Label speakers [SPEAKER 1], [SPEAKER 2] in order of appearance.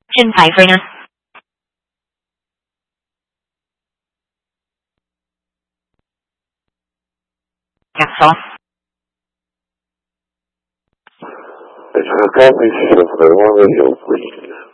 [SPEAKER 1] chân phải frena. Cazzo.
[SPEAKER 2] E cercatemi si fermano io qui.